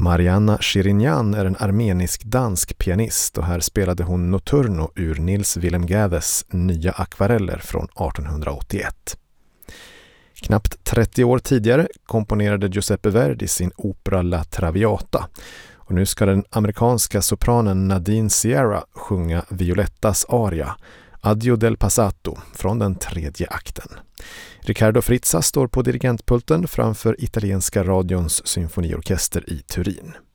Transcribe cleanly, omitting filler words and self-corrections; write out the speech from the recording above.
Marianna Shirinyan är en armenisk-dansk pianist och här spelade hon Notturno ur Nils Willem Gäves Nya akvareller från 1881. Knappt 30 år tidigare komponerade Giuseppe Verdi sin opera La Traviata och nu ska den amerikanska sopranen Nadine Sierra sjunga Violettas aria Addio del Passato från den 3:e akten. Riccardo Frizza står på dirigentpulten framför italienska radions symfoniorkester i Turin.